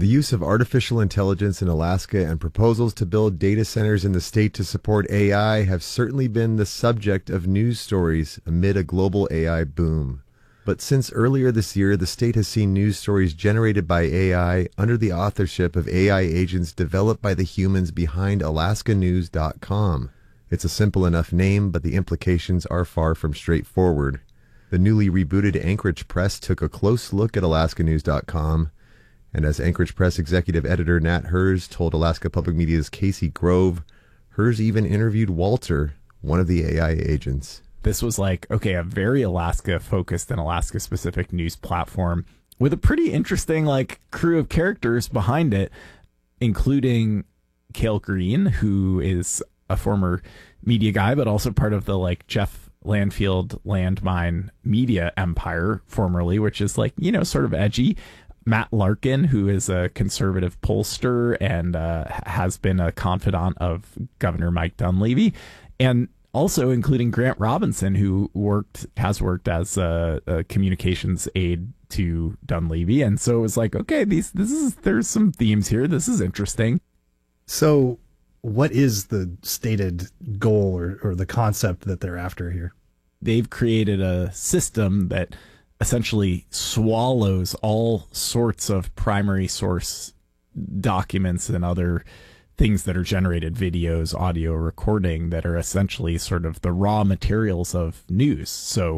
The use of artificial intelligence in Alaska and proposals to build data centers in the state to support AI have certainly been the subject of news stories amid a global AI boom. But since earlier this year, the state has seen news stories generated by AI under the authorship of AI agents developed by the humans behind AlaskaNews.com. It's a simple enough name, but the implications are far from straightforward. The newly rebooted Anchorage Press took a close look at AlaskaNews.com, and as Anchorage Press executive editor Nat Herz told Alaska Public Media's Casey Grove, Herz even interviewed Walter, one of the AI agents. This was like, okay, a very Alaska-focused and Alaska-specific news platform with a pretty interesting crew of characters behind it, including Cale Green, who is a former media guy, but also part of the Jeff Landfield Landmine media empire formerly, which is sort of edgy. Matt Larkin, who is a conservative pollster and has been a confidant of Governor Mike Dunleavy, and also including Grant Robinson, who has worked as a communications aide to Dunleavy. And so it was like, okay, there's some themes here. This is interesting. So what is the stated goal or the concept that they're after here? They've created a system that essentially swallows all sorts of primary source documents and other things that are generated, videos, audio recording, that are essentially sort of the raw materials of news. So,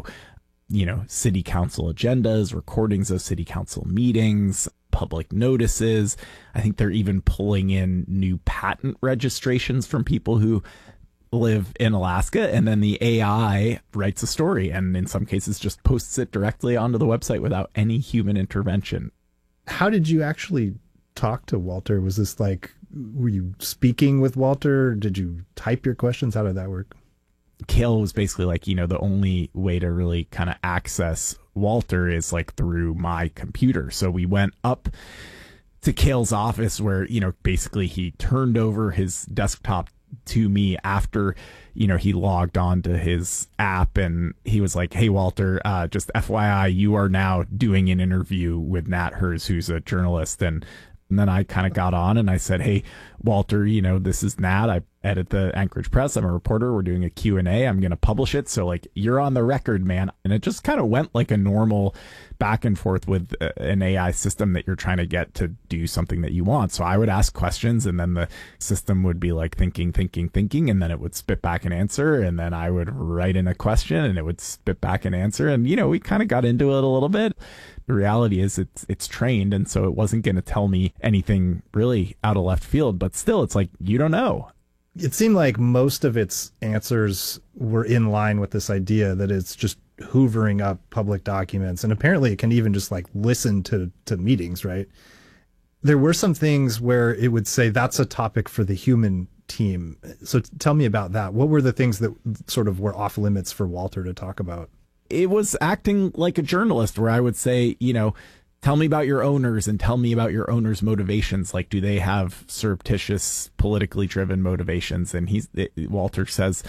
city council agendas, recordings of city council meetings, public notices. I think they're even pulling in new patent registrations from people who live in Alaska, and then the AI writes a story and in some cases just posts it directly onto the website without any human intervention. How did you actually talk to Walter? Was this were you speaking with Walter? Did you type your questions? How did that work? Cale was basically the only way to really kind of access Walter is through my computer. So we went up to Cale's office where, basically he turned over his desktop to me after, he logged on to his app, and he was like, hey, Walter, just FYI, you are now doing an interview with Nat Herz, who's a journalist. And then I kind of got on and I said, hey, Walter, this is Nat. I edit the Anchorage Press. I'm a reporter. We're doing a Q&A. I'm going to publish it. So you're on the record, man. And it just kind of went like a normal back and forth with an AI system that you're trying to get to do something that you want. So I would ask questions, and then the system would be thinking, and then it would spit back an answer. And then I would write in a question and it would spit back an answer. And, we kind of got into it a little bit. The reality is it's trained, and so it wasn't going to tell me anything really out of left field, but still it's you don't know. It seemed like most of its answers were in line with this idea that it's just hoovering up public documents, and apparently it can even just listen to meetings, right? There were some things where it would say that's a topic for the human team. So tell me about that. What were the things that sort of were off limits for Walter to talk about? It was acting like a journalist, where I would say, tell me about your owners and tell me about your owners' motivations. Do they have surreptitious, politically driven motivations? And Walter says,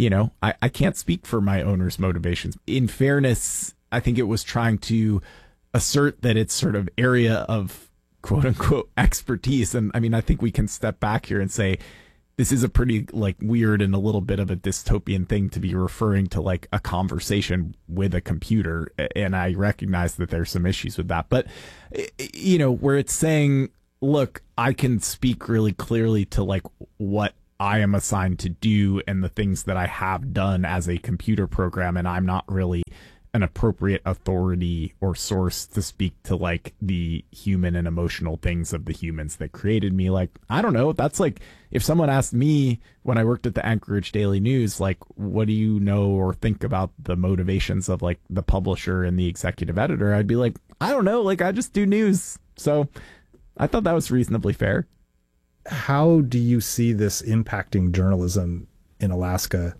I can't speak for my owners' motivations. In fairness, I think it was trying to assert that it's sort of area of quote unquote expertise. And I mean, I think we can step back here and say, this is a pretty weird and a little bit of a dystopian thing to be referring to a conversation with a computer. And I recognize that there's some issues with that, but where it's saying, look, I can speak really clearly to what I am assigned to do and the things that I have done as a computer program. And I'm not really an appropriate authority or source to speak to the human and emotional things of the humans that created me. I don't know. That's if someone asked me when I worked at the Anchorage Daily News, what do you know or think about the motivations of the publisher and the executive editor? I'd be I don't know. I just do news. So I thought that was reasonably fair. How do you see this impacting journalism in Alaska?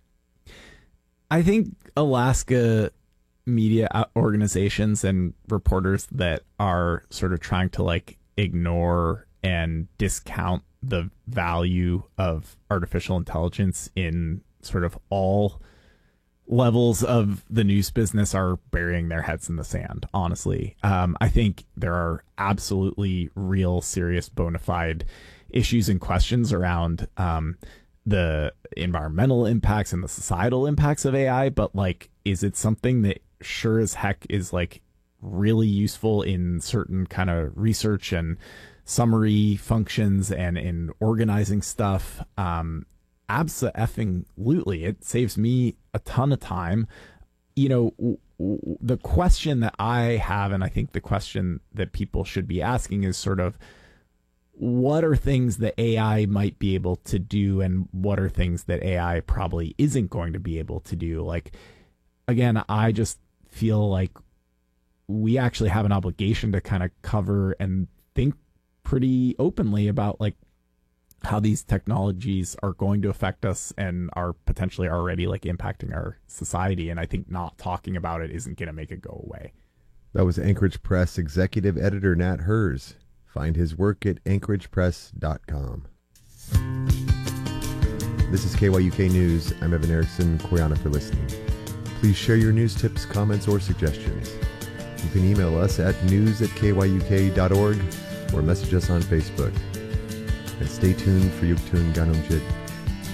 I think Alaska media organizations and reporters that are sort of trying to ignore and discount the value of artificial intelligence in sort of all levels of the news business are burying their heads in the sand, honestly. I think there are absolutely real, serious, bona fide issues and questions around the environmental impacts and the societal impacts of AI, but like, is it something that sure as heck is like really useful in certain kind of research and summary functions and in organizing stuff? Abso-effing-lutely. It saves me a ton of time. You know, the question that I have, and I think the question that people should be asking, is sort of, what are things that AI might be able to do, and what are things that AI probably isn't going to be able to do? Like, again, I just feel like we actually have an obligation to kind of cover and think pretty openly about like how these technologies are going to affect us and are potentially already like impacting our society. And I think not talking about it isn't going to make it go away. That was Anchorage Press executive editor Nat Herz. Find his work at anchoragepress.com. This is KYUK News. I'm Evan Erickson. Koyana for listening. Please share your news tips, comments, or suggestions. You can email us at news@kyuk.org or message us on Facebook. And stay tuned for Yuktun Ganumjit.